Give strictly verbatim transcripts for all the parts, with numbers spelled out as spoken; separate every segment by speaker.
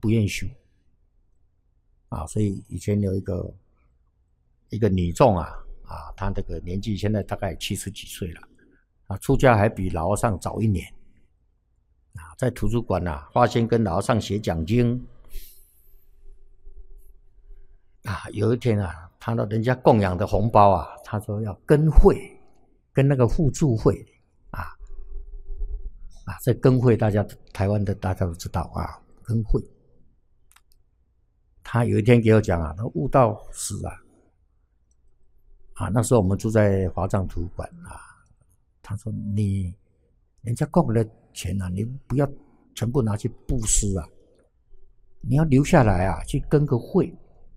Speaker 1: 不愿意修啊，所以以前有一个一个女众啊啊，她这个年纪现在大概七十几岁了啊，出家还比老和尚早一年啊，在图书馆啊发现跟老和尚写讲经啊，有一天啊，他的人家供养的红包啊，他说要跟会，跟那个互助会啊啊，这跟会大家台湾的大家都知道啊，跟会。他有一天给我讲啊，他悟道时啊，啊，那时候我们住在华藏图书馆啊，他说你人家供的钱啊，你不要全部拿去布施啊，你要留下来啊，去跟个会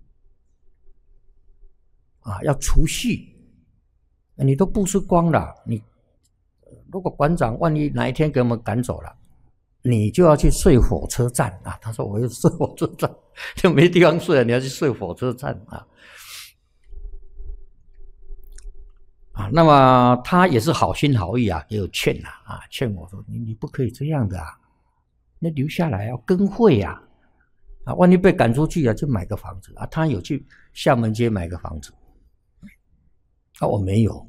Speaker 1: 啊，要储蓄，你都布施光了，你如果馆长万一哪一天给我们赶走了，你就要去睡火车站啊！他说我要睡火车站，就没地方睡了，你要去睡火车站啊！啊，那么他也是好心好意啊，也有劝啊，啊，劝我说你你不可以这样的啊，你留下来要跟会啊，啊，万一被赶出去啊，就买个房子啊。他有去厦门街买个房子，啊，我没有。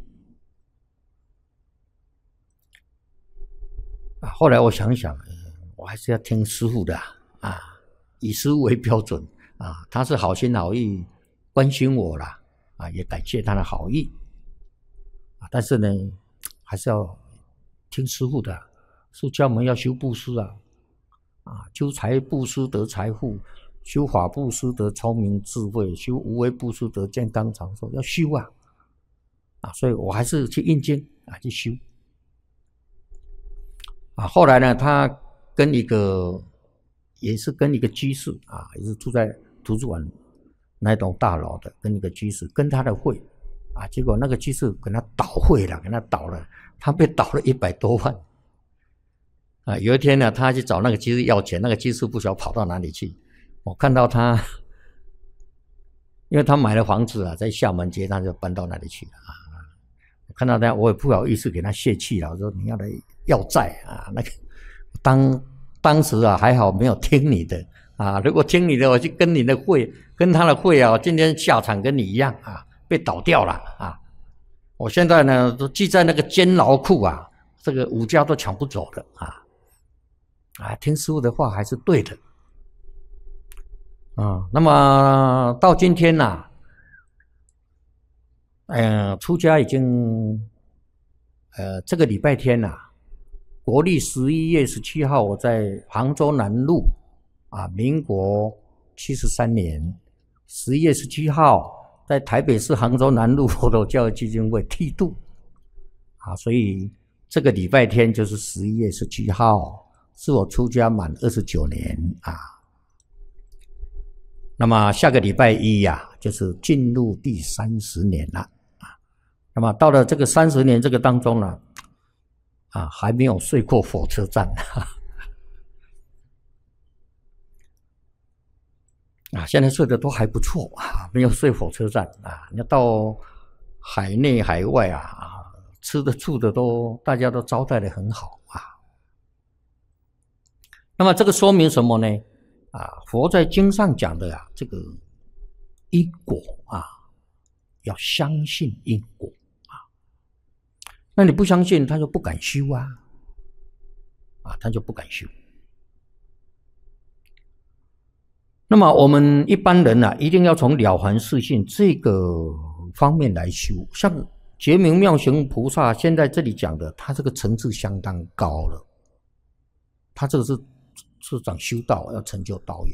Speaker 1: 啊，后来我想想，我还是要听师父的啊，啊以师父为标准啊。他是好心好意关心我啦，啊，也感谢他的好意啊。但是呢，还是要听师父的。师父教我们要修布施啊，啊，修财布施得财富，修法布施得聪明智慧，修无为布施得健康长寿，要修啊，啊，所以我还是去印经啊，去修。啊，后来呢，他跟一个也是跟一个居士啊，也是住在图书馆那栋大楼的，跟一个居士跟他的会啊，结果那个居士跟他倒会了，跟他倒了，他被倒了一百多万啊。有一天呢，他去找那个居士要钱，那个居士不晓得跑到哪里去，我看到他，因为他买了房子啊，在厦门街，他就搬到那里去了啊。我看到他，我也不好意思给他泄气了，我说你要来要债啊，那个当当时啊还好没有听你的啊，如果听你的，我去跟你的会，跟他的会啊，今天下场跟你一样啊，被倒掉了啊。我现在呢都记在那个监牢库啊，这个武家都抢不走的啊。啊，听师父的话还是对的啊。那么到今天呢、啊，呃，出家已经呃这个礼拜天呐、啊。国历十一月十七号，我在杭州南路啊，民国七十三年十一月十七号，在台北市杭州南路佛陀教育基金会剃度啊，所以这个礼拜天就是十一月十七号，是我出家满二十九年啊。那么下个礼拜一呀、啊，就是进入第三十年了啊。那么到了这个三十年这个当中呢。啊，还没有睡过火车站啊！现在睡得都还不错啊，没有睡火车站啊。你要到海内海外啊，吃的住的都大家都招待得很好啊。那么这个说明什么呢？啊，佛在经上讲的啊，这个因果啊，要相信因果。那你不相信，他就不敢修啊，啊，他就不敢修。那么我们一般人啊，一定要从了凡四训这个方面来修。像觉明妙行菩萨现在这里讲的，他这个层次相当高了，他这个是是讲修道，要成就道业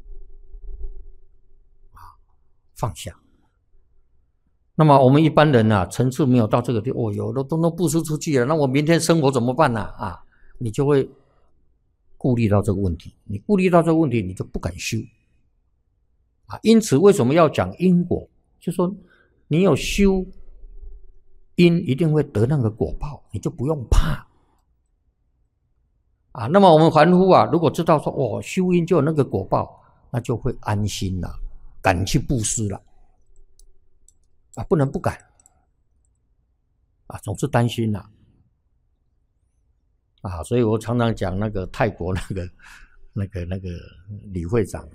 Speaker 1: 啊，放下。那么我们一般人啊，层次没有到这个地，哦，有的都都布施出去了，那我明天生活怎么办呢？啊，啊，你就会顾虑到这个问题，你顾虑到这个问题，你就不敢修啊。因此，为什么要讲因果？就说你有修因，一定会得那个果报，你就不用怕啊。那么我们凡夫啊，如果知道说哦，修因就有那个果报，那就会安心了，敢去布施了。啊，不能不敢啊，总是担心呐 啊, 啊，所以我常常讲那个泰国那个那个那个李会长